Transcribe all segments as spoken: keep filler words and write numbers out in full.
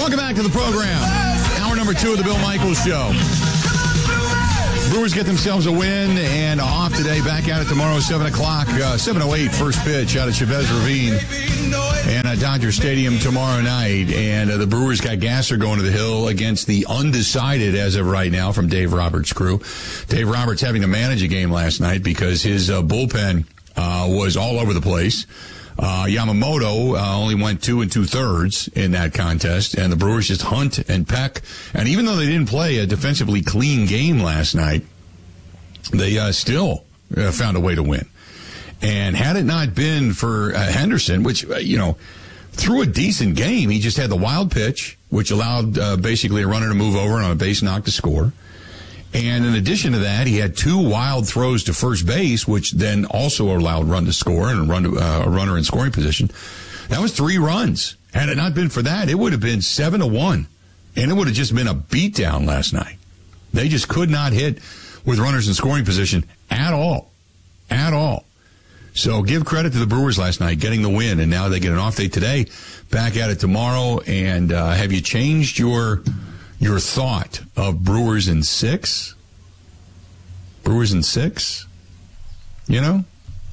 Welcome back to the program. Hour number two of the Bill Michaels Show. Brewers get themselves a win and off today. Back at it tomorrow, seven o'clock, uh, seven oh eight, first pitch out of Chavez Ravine and uh, Dodger Stadium tomorrow night. And uh, the Brewers got Gasser going to the hill against the undecided as of right now from Dave Roberts' crew. Dave Roberts having to manage a game last night because his uh, bullpen uh, was all over the place. Uh, Yamamoto uh, only went two and two thirds in that contest, and the Brewers just hunt and peck. And even though they didn't play a defensively clean game last night, they uh, still uh, found a way to win. And had it not been for uh, Henderson, which, uh, you know, threw a decent game, he just had the wild pitch, which allowed uh, basically a runner to move over and on a base knock to score. And in addition to that, he had two wild throws to first base, which then also allowed run to score and a, run to, uh, a runner in scoring position. That was three runs. Had it not been for that, it would have been seven to one, and it would have just been a beatdown last night. They just could not hit with runners in scoring position at all, at all. So give credit to the Brewers last night getting the win, and now they get an off day today. Back at it tomorrow. And uh, have you changed your? Your thought of Brewers in six? Brewers in six? You know?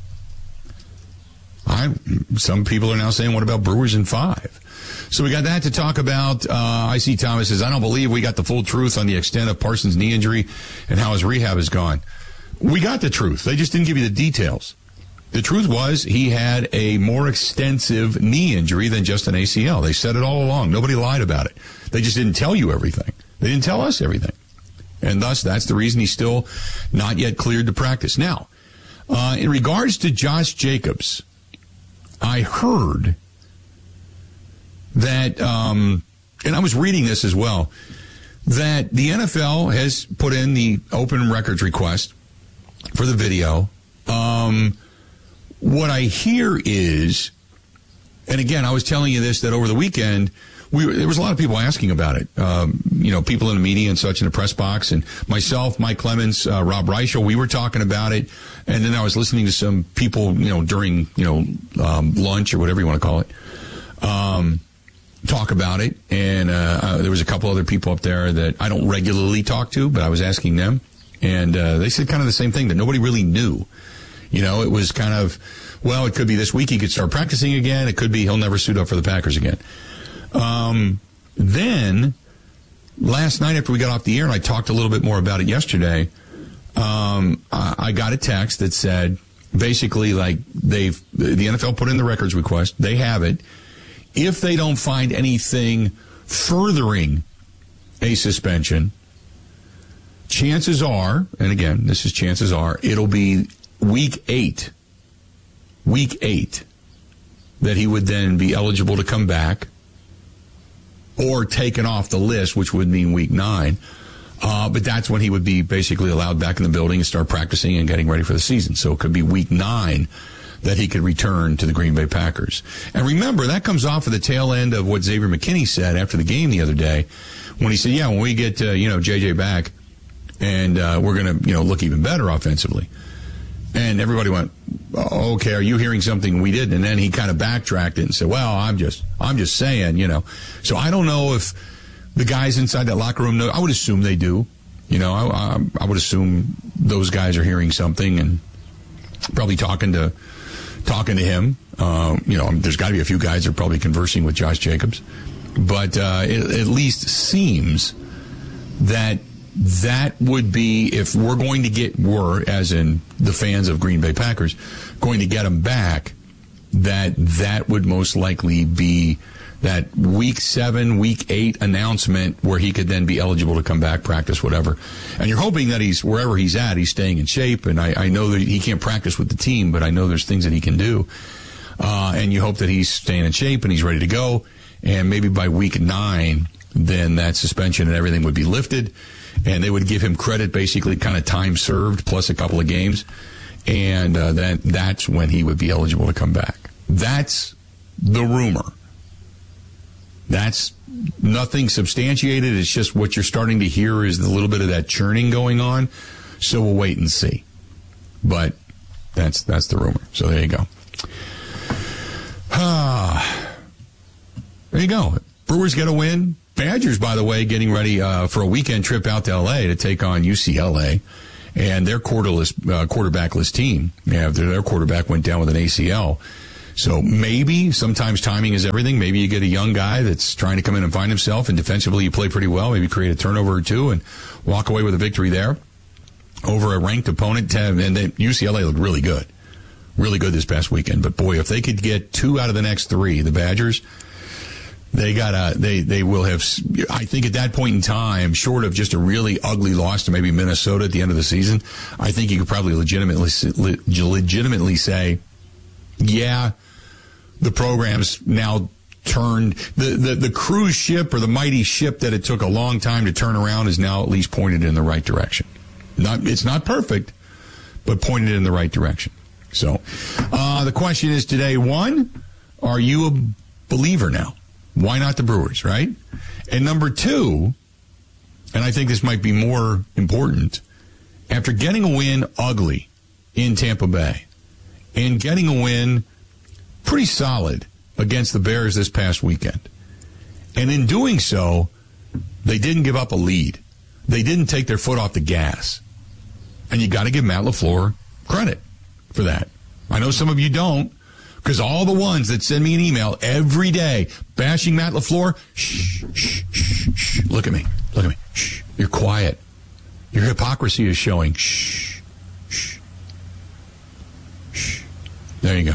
I some people are now saying, what about Brewers in five? So we got that to talk about. Uh, I C Thomas says, I don't believe we got the full truth on the extent of Parsons' knee injury and how his rehab has gone. We got the truth. They just didn't give you the details. The truth was he had a more extensive knee injury than just an A C L. They said it all along. Nobody lied about it. They just didn't tell you everything. They didn't tell us everything. And thus, that's the reason he's still not yet cleared to practice. Now, uh, in regards to Josh Jacobs, I heard that, um, and I was reading this as well, that the N F L has put in the open records request for the video. Um, what I hear is, and again, I was telling you this, that over the weekend, We, there was a lot of people asking about it. Um, you know, people in the media and such in the press box, and myself, Mike Clemens, uh, Rob Reichel, we were talking about it. And then I was listening to some people, you know, during, you know, um, lunch or whatever you want to call it, um, talk about it. And uh, uh, there was a couple other people up there that I don't regularly talk to, but I was asking them. And uh, they said kind of the same thing, that nobody really knew. You know, it was kind of, well, it could be this week he could start practicing again. It could be he'll never suit up for the Packers again. Um, then last night after we got off the air, and I talked a little bit more about it yesterday, um, I, I got a text that said basically like they've, the N F L put in the records request. They have it. If they don't find anything furthering a suspension, chances are, and again, this is chances are, it'll be week eight, week eight, that he would then be eligible to come back, or taken off the list, which would mean week nine. Uh, but that's when he would be basically allowed back in the building and start practicing and getting ready for the season. So it could be week nine that he could return to the Green Bay Packers. And remember, that comes off of the tail end of what Xavier McKinney said after the game the other day, when he said, yeah, when we get, uh, you know, J J back, and uh, we're going to, you know, look even better offensively. And everybody went, oh, okay, are you hearing something we didn't? And then he kind of backtracked it and said, well, I'm just, I'm just saying, you know. So I don't know if the guys inside that locker room know. I would assume they do. You know, I, I, I would assume those guys are hearing something and probably talking to, talking to him. Uh, you know, there's got to be a few guys that are probably conversing with Josh Jacobs. But uh, it at least seems that that would be, if we're going to get, we're, as in the fans of Green Bay Packers, going to get him back, that that would most likely be that week seven, week eight announcement where he could then be eligible to come back, practice, whatever. And you're hoping that he's, wherever he's at, he's staying in shape. And I, I know that he can't practice with the team, but I know there's things that he can do. Uh, and you hope that he's staying in shape and he's ready to go. And maybe by week nine, then that suspension and everything would be lifted. And they would give him credit, basically kind of time served plus a couple of games. And uh, that that's when he would be eligible to come back. That's the rumor. That's nothing substantiated. It's just what you're starting to hear is a little bit of that churning going on. So we'll wait and see. But that's that's the rumor. So there you go. Ah, there you go. Brewers get a win. Badgers, by the way, getting ready uh, for a weekend trip out to L A to take on U C L A and their quarterless, uh, quarterbackless team. Yeah, their, their quarterback went down with an A C L. So maybe, sometimes timing is everything. Maybe you get a young guy that's trying to come in and find himself, and defensively you play pretty well. Maybe create a turnover or two and walk away with a victory there over a ranked opponent. And then U C L A looked really good. Really good this past weekend. But boy, if they could get two out of the next three, the Badgers, they got a, they, they will have, I think at that point in time, short of just a really ugly loss to maybe Minnesota at the end of the season, I think you could probably legitimately, legitimately say, yeah, the program's now turned, the, the, the cruise ship or the mighty ship that it took a long time to turn around is now at least pointed in the right direction. Not, it's not perfect, but pointed in the right direction. So, uh, the question is today, one, are you a believer now? Why not the Brewers, right? And number two, and I think this might be more important, after getting a win ugly in Tampa Bay and getting a win pretty solid against the Bears this past weekend, and in doing so, they didn't give up a lead. They didn't take their foot off the gas. And you got to give Matt LaFleur credit for that. I know some of you don't, because all the ones that send me an email every day bashing Matt LaFleur, shh, shh, shh, shh, look at me, look at me, shh, you're quiet. Your hypocrisy is showing, shh, shh, shh. There you go.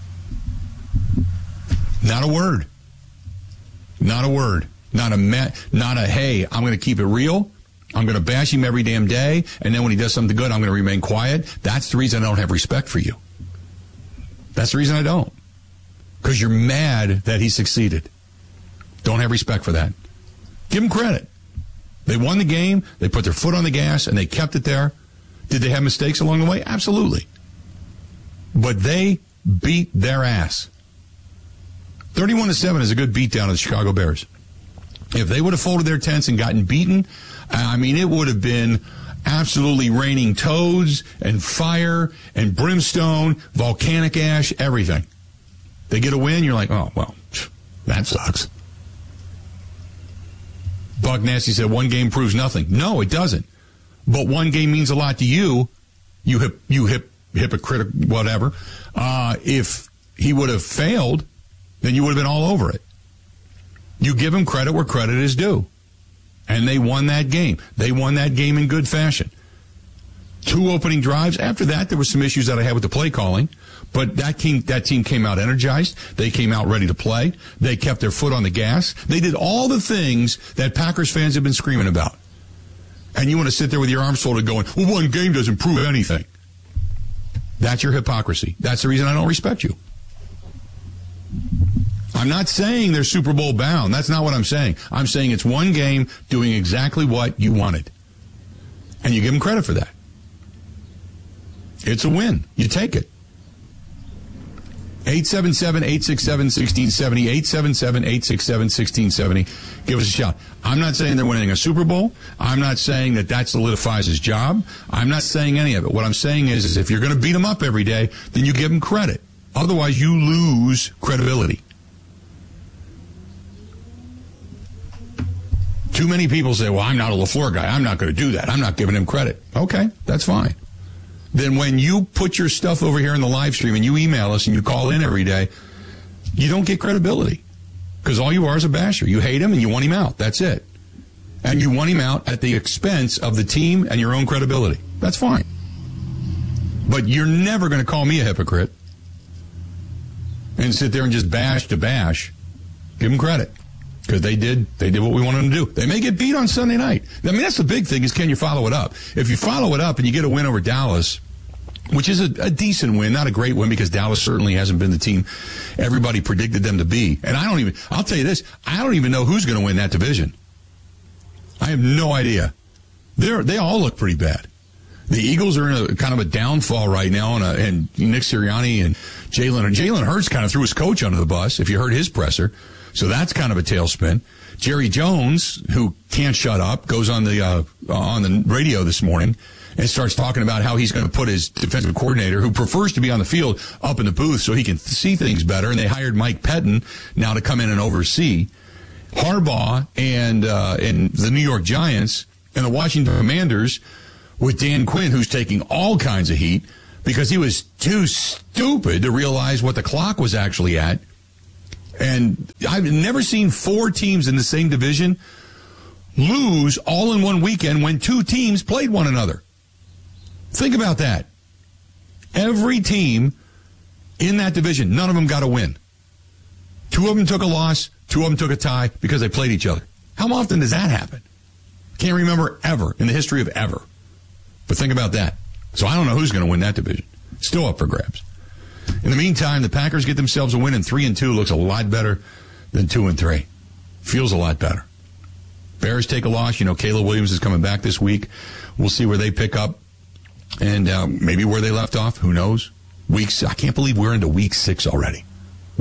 Not a word. Not a word. Not a, ma- not a, hey, I'm going to keep it real. I'm going to bash him every damn day, and then when he does something good, I'm going to remain quiet. That's the reason I don't have respect for you. That's the reason I don't. Because you're mad that he succeeded. Don't have respect for that. Give him credit. They won the game, they put their foot on the gas, and they kept it there. Did they have mistakes along the way? Absolutely. But they beat their ass. thirty-one to seven is a good beatdown of the Chicago Bears. If they would have folded their tents and gotten beaten, I mean, it would have been absolutely raining toads and fire and brimstone, volcanic ash, everything. They get a win, you're like, oh, well, that sucks. Buck Nasty said one game proves nothing. No, it doesn't. But one game means a lot to you, you hip, you hip, hypocrite, whatever. Uh, if he would have failed, then you would have been all over it. You give him credit where credit is due. And they won that game. They won that game in good fashion. Two opening drives. After that, there were some issues that I had with the play calling. But that team, that team came out energized. They came out ready to play. They kept their foot on the gas. They did all the things that Packers fans have been screaming about. And you want to sit there with your arms folded going, well, one game doesn't prove anything. That's your hypocrisy. That's the reason I don't respect you. I'm not saying they're Super Bowl bound. That's not what I'm saying. I'm saying it's one game doing exactly what you wanted. And you give them credit for that. It's a win. You take it. eight seven seven, eight six seven, one six seven zero, eight seven seven, eight six seven, one six seven zero. Give us a shot. I'm not saying they're winning a Super Bowl. I'm not saying that that solidifies his job. I'm not saying any of it. What I'm saying is, is if you're going to beat them up every day, then you give them credit. Otherwise, you lose credibility. Too many people say, well, I'm not a LaFleur guy. I'm not going to do that. I'm not giving him credit. Okay, that's fine. Then when you put your stuff over here in the live stream and you email us and you call in every day, you don't get credibility. Because all you are is a basher. You hate him and you want him out. That's it. And you want him out at the expense of the team and your own credibility. That's fine. But you're never going to call me a hypocrite and sit there and just bash to bash. Give them credit. Because they did, they did what we wanted them to do. They may get beat on Sunday night. I mean, that's the big thing is, can you follow it up? If you follow it up and you get a win over Dallas, which is a, a decent win, not a great win, because Dallas certainly hasn't been the team everybody predicted them to be. And I don't even, I'll tell you this, I don't even know who's going to win that division. I have no idea. They're, they all look pretty bad. The Eagles are in a kind of a downfall right now, and, a, and Nick Sirianni and Jalen, and Jalen Hurts kind of threw his coach under the bus, if you heard his presser. So that's kind of a tailspin. Jerry Jones, who can't shut up, goes on the uh, on the radio this morning and starts talking about how he's going to put his defensive coordinator, who prefers to be on the field, up in the booth so he can see things better. And they hired Mike Pettin now to come in and oversee. Harbaugh and uh, and the New York Giants and the Washington Commanders with Dan Quinn, who's taking all kinds of heat because he was too stupid to realize what the clock was actually at. And I've never seen four teams in the same division lose all in one weekend when two teams played one another. Think about that. Every team in that division, none of them got a win. Two of them took a loss, two of them took a tie because they played each other. How often does that happen? Can't remember ever in the history of ever. But think about that. So I don't know who's going to win that division. Still up for grabs. In the meantime, the Packers get themselves a win, and three and two looks a lot better than two and three. Feels a lot better. Bears take a loss. You know, Caleb Williams is coming back this week. We'll see where they pick up, and um, maybe where they left off. Who knows? Weeks. I can't believe we're into week six already.